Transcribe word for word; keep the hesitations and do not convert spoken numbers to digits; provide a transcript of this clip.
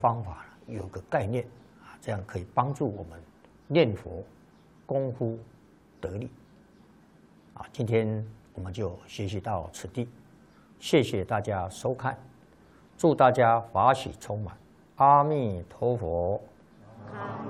方法，有个概念啊，这样可以帮助我们念佛功夫得力。啊，今天我们就学习到此地，谢谢大家收看，祝大家法喜充满，阿弥陀佛。